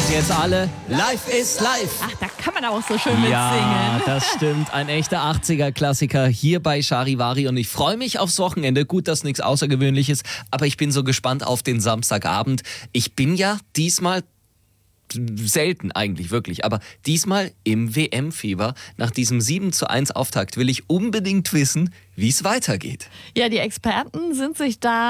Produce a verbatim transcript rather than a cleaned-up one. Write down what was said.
jetzt alle. Life is life. Ach, da kann man auch so schön Ja, mitsingen. das stimmt. Ein echter achtziger-Klassiker hier bei Charivari. Und ich freue mich aufs Wochenende. Gut, dass nichts Außergewöhnliches, aber ich bin so gespannt auf den Samstagabend. Ich bin ja diesmal selten eigentlich, wirklich. Aber diesmal im W M-Fieber. Nach diesem sieben zu eins Auftakt will ich unbedingt wissen, wie es weitergeht. Ja, die Experten sind sich da